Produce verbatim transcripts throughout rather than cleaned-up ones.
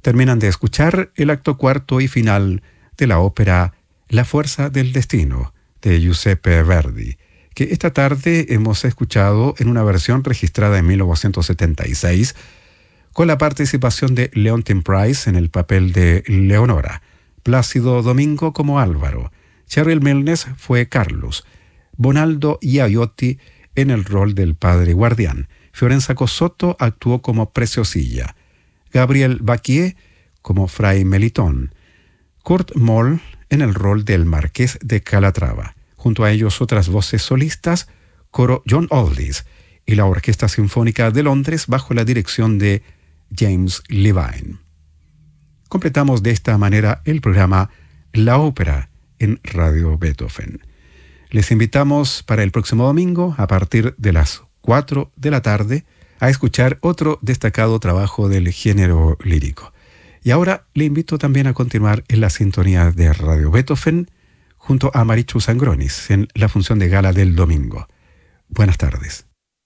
Terminan de escuchar el acto cuarto y final de la ópera La fuerza del destino, de Giuseppe Verdi, que esta tarde hemos escuchado en una versión registrada en mil novecientos setenta y seis, con la participación de Leontyne Price en el papel de Leonora, Plácido Domingo como Álvaro, Cheryl Milnes fue Carlos, Bonaldo Iaiotti en el rol del padre guardián, Fiorenza Cosotto actuó como Preciosilla, Gabriel Bacquier como Fray Melitón, Kurt Moll en el rol del Marqués de Calatrava. Junto a ellos otras voces solistas, coro John Aldis y la Orquesta Sinfónica de Londres bajo la dirección de James Levine. Completamos de esta manera el programa La Ópera en Radio Beethoven. Les invitamos para el próximo domingo, a partir de las cuatro de la tarde, a escuchar otro destacado trabajo del género lírico. Y ahora le invito también a continuar en la sintonía de Radio Beethoven junto a Marichu Sangronis en la función de gala del domingo. Buenas tardes.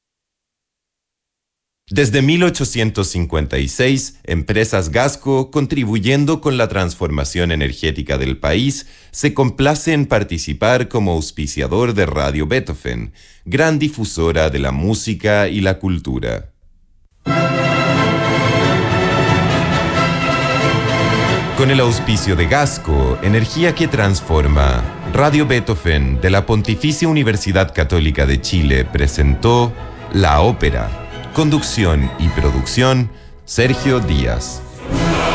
Desde mil ochocientos cincuenta y seis, Empresas Gasco, contribuyendo con la transformación energética del país, se complace en participar como auspiciador de Radio Beethoven, gran difusora de la música y la cultura. Con el auspicio de Gasco, energía que transforma, Radio Beethoven de la Pontificia Universidad Católica de Chile presentó La Ópera. Conducción y producción, Sergio Díaz.